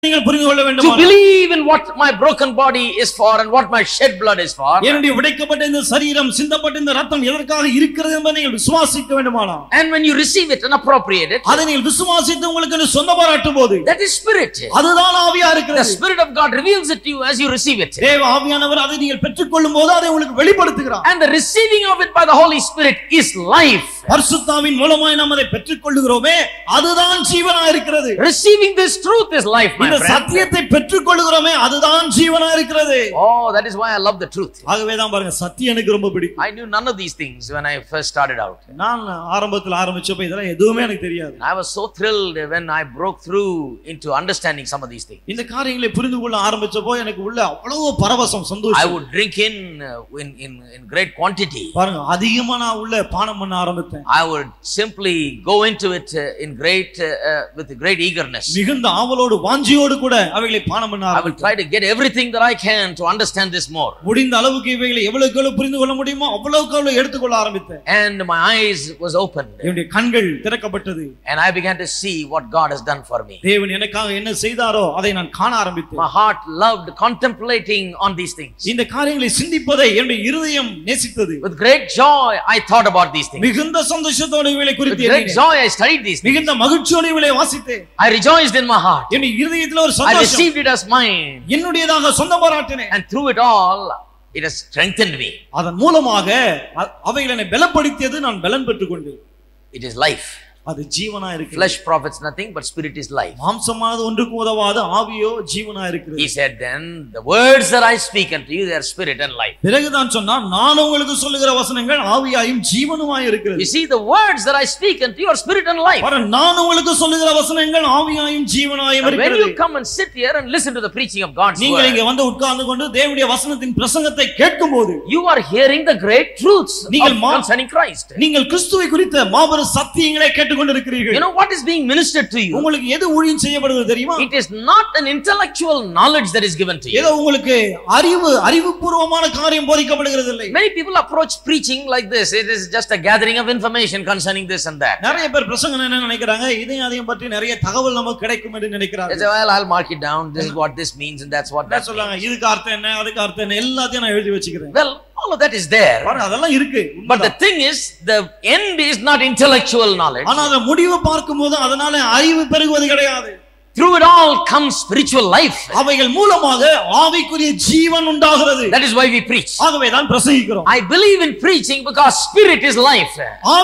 நீங்கள் புரிந்து கொள்ள வேண்டும். To believe in what my broken body is for and what my shed blood is for. என்னுடைய உடைக்கப்பட்ட இந்த சரீரம் சிந்தப்பட்ட இந்த ரத்தம் எதற்காக இருக்கிறது என்பதை நீங்கள் விசுவாசிக்க வேண்டுமானால், And when you receive it and appropriate it, அதை நீங்கள் விசுவாசித்து உங்களுக்கு சொந்த பாராட்டும் போது, that is spirit. அதுதான் ஆவியா The இருக்கிறது. Spirit of God reveals it to you as you receive it. தேவ ஆவியானவர் அதை நீங்கள் பெற்றுக்கொள்ளும் போது அதை உங்களுக்கு வெளிப்படுத்துகிறார். And the receiving of it by the Holy Spirit is life. பரிசுத்தாவின் மூலமாய் நாம் அதை பெற்றுக்கொள்ளுகிறோமே, அதுதான் ஜீவனா இருக்கிறது. Receiving this truth is life, my இந்த friend. சத்தியத்தை பெற்றுக்கொள்ளுகிறோமே, அதுதான் ஜீவனா இருக்கிறது. Oh, that is why I love the truth. ஆகவே தான் பாருங்க, சத்தியம் எனக்கு ரொம்ப பிடிக்கும். I knew none of these things when I first started out. நான் ஆரம்பத்தில் ஆரம்பிச்சப்ப இதெல்லாம் எதுவுமே எனக்கு தெரியாது. I was so thrilled when I broke through into understanding some of these things. இந்த காரியங்களை புரிந்து கொள்ள ஆரம்பிச்சப்போ எனக்கு உள்ள அவ்வளவு பரவசம், I சந்தோஷம். would drink in great quantity. பாருங்க, அதிகமா நான் உள்ள பானம் பண்ண ஆரம்பித்தேன். I would simply go into it with great eagerness. மிகுந்த ஆவலோடு வாஞ்சியோடு கூட அவைகளை பானம் பண்ண I will ஆரம்பித்தேன். try to get everything that I can to understand this more. முடிந்த அளவுக்கு இவைகளை எவ்வளவுக்கு எவ்வளவு புரிந்து கொள்ள முடியுமோ அவ்வளவுக்கு அவ்வளவு எடுத்துக்கொள்ள ஆரம்பித்தேன். And my eyes was opened. என்னுடைய கண்கள் திறக்கப்பட்டது. And I began to see what God has done for me. தேவன் எனக்காக என்ன செய்தாரோ அதை நான் காண ஆரம்பித்தேன். My heart loved contemplating on these things. இந்த காரியங்களை சிந்திப்பதை என்னுடைய இருதயம் நேசித்தது. With great joy I thought about these things. மிகுந்த சந்தோஷத்தோடு இவைகளை With குறித்து great எண்ணினேன். joy I studied these things. மிகுந்த மகிழ்ச்சியோடு இவைகளை வாசித்தேன். I rejoiced in my heart. என்னுடைய இருதயத்தில் ஒரு I சந்தோஷம், received it as mine. என்னுடையதாக சொந்த பாராட்டினேன். And through it all it has strengthened me. அதன் மூலமாக அவைகளை என்னை பலப்படுத்தியது, நான் பலன் பெற்றுக்கொண்டேன். It is life. அது ஜீவனா இருக்கு. Flesh profits nothing, but spirit is life. மாம்சமானது ஒன்றுக்கு உதவாது, ஆவியோ ஜீவனா He இருக்கிறது. said, then the words that I speak unto you, they are spirit and life. பிறகுதான் சொன்னான், நான் உங்களுக்கு சொல்லுகிற வசனங்கள் ஆவியாயும் ஜீவனுமாய் You இருக்கிறது. see, the words that I speak unto you are spirit and life. பாரு, நான் உங்களுக்கு சொல்லுகிற வசனங்கள் ஆவியாயும் ஜீவனாயும் And when இருக்கிறது. you come and sit here and listen to the preaching of God's நீங்கள் word, இங்கே வந்து உட்கார்ந்து கொண்டு தேவனுடைய வசனத்தின் பிரசங்கத்தை கேட்கும்போது you are hearing the great truths நீங்கள் concerning Christ. நீங்கள் கிறிஸ்துவை குறித்த மாபெரும் சத்தியங்களை கேட்டுக்கொண்டிருக்கிறீர்கள். You know what is being ministered to you? உங்களுக்கு எது ஊழியம் செய்யப்படுகிறது தெரியுமா? It is not an intellectual knowledge that is given to you. ஏதோ உங்களுக்கு அறிவுபூர்வமான காரியம் போதிக்கப்படுகிறது இல்லை. Many people approach preaching like this. It is just a gathering of information concerning this and that. நிறைய பேர் பிரசங்கம் என்ன நினைக்கிறாங்க, இதையும் அதையும் பற்றி நிறைய தகவல் நமக்கு கிடைக்கும் என்று They நினைக்கிறார்கள். say, well, I'll mark it down. This is what this means and that's what that சொல்றாங்க, means. இதுக்கு அர்த்தம் என்ன, அதுக்கு அர்த்தம் என்ன, எல்லாத்தையும் நான் எழுதி வச்சுக்கிறேன். Well, all of that is there. பாருங்க, அதெல்லாம் இருக்கு. But the thing is, the end is not intellectual knowledge. ஆனா அந்த முடிவு பார்க்கும்போது அதனால அறிவு பெருகுவது கிடையாது. Through it all comes spiritual life. அவைகள் மூலமாக ஆவிக்குரிய ஜீவன் உண்டாகிறது. That is why we preach. ஆகவே தான் பிரசங்கிக்கிறோம். I believe in preaching because spirit is life.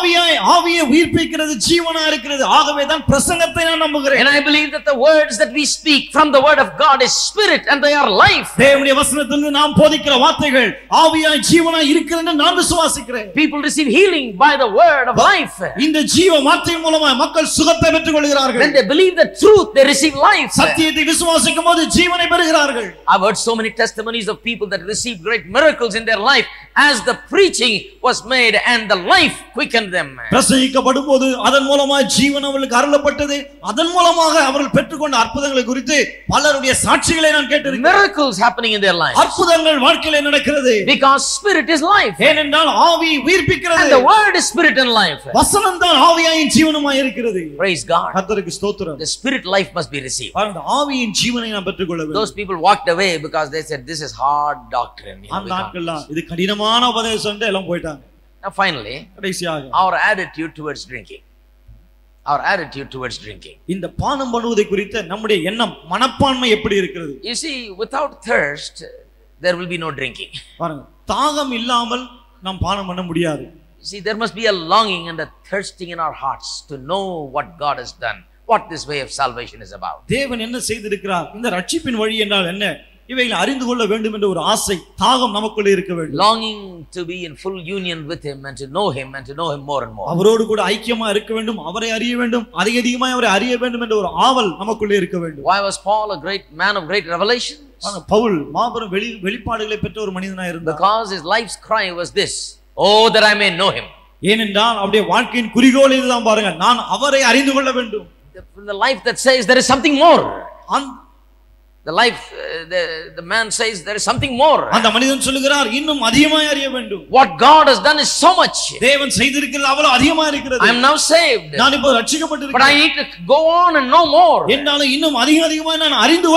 ஆவியை உயிர்ப்பிக்கிறது, ஜீவனா இருக்கிறது. ஆகவே தான் பிரசங்கத்தை நான் நம்புகிறேன். And I believe that the words that we speak from the word of God is spirit and they are life. தேவனுடைய வசனத்திலிருந்து நாம் போதிக்கிற வார்த்தைகள் ஆவியாய் ஜீவனாய் இருக்கிறது என்று நான் விசுவாசிக்கிறேன். People receive healing by the word of life. இந்த ஜீவ வார்த்தையின் மூலமாக மக்கள் சுகத்தை பெற்றுக் கொள்கிறார்கள். When they believe the truth, they receive life. சத்தியத்தை விசுவாசிக்கும் போது ஜீவனை பெறுகிறார்கள். I've heard so many testimonies of people that received great miracles in their life as the preaching was made and the life quickened them. பிரசங்கிக்கப்படும் போது அதன் மூலமாக ஜீவன் அவர்களுக்கு அருளப்பட்டது. அதன் மூலமாக அவர்கள் பெற்றுக்கொண்ட அற்புதங்களை குறித்து பலருடைய சாட்சிகளை நான் கேட்டிருக்கிறேன். Miracles happening in their lives. அற்புதங்கள் வாழ்க்கையில நடக்கிறது. Because spirit is life. ஏனென்றால் ஆவி உயிர்ப்பிக்கிறது. And the word is spirit and life. வசனம் தான் ஆவியாயும் ஜீவனுமாய் இருக்கிறது. Praise God. கர்த்தருக்கு ஸ்தோத்திரம். The spirit life must be received. அந்த ஆவியின் ஜீவனை நாம் பெற்றுக்கொள்ள வேண்டும். Those people walked away because they said this is hard doctrine. அந்த நாட்கள்லாம் இது கடினமான உபதேசம் என்று எல்லாம் போயிட்டாங்க. Now finally, கடைசியாக our attitude towards drinking. Our attitude towards drinking. இந்த பானம் பண்ணுவதை குறித்த நம்முடைய எண்ணம், மனப்பான்மை எப்படி இருக்கிறது? You see, without thirst there will be no drinking. பாருங்க, தாகம் இல்லாமல் நாம் பானம் பண்ண முடியாது. See, there must be a longing and a thirsting in our hearts to know what God has done, what this way of salvation is about. தேவன் என்ன செய்திருக்கிறார், இந்த ரட்சிப்பின் வழி என்றால் என்ன, இவைகளை அறிந்து கொள்ள வேண்டும் என்ற ஒரு ஆசை, தாகம் நமக்குள்ளே இருக்க வேண்டும். Longing to be in full union with him and to know him and to know him more and more. அவரோடு கூட ஐக்கியமா இருக்க வேண்டும், அவரை அறிய வேண்டும், அதிகமாக அவரை அறிய வேண்டும் என்ற ஒரு ஆவல் நமக்குள்ளே இருக்க வேண்டும். Why was Paul a great man of great revelation? Pavul மாபெரும் வெளிப்பாடுகளை பெற்ற ஒரு மனிதனாய் இருந்தார். Because his life's cry was this, oh that I may know him. ஏனென்றால் அவருடைய வாழ்க்கையின் குறிக்கோள் இதுதான். பாருங்க, நான் அவரை அறிந்து கொள்ள வேண்டும். The life that says there is something more. The life the man says there is something more. அந்த மனிதன் சொல்லுகிறார் இன்னும் அதிகமாய் அறிய வேண்டும். What God has done is so much. தேவன் செய்திருக்கிறது அவ்வளவு அதிகமாக இருக்கிறது. I am now saved. நான் இப்போ ரட்சிக்கப்பட்டிருக்கிறேன். But I need to go on and know more. என்னால இன்னும் அதிகமாய் நான் அறிந்து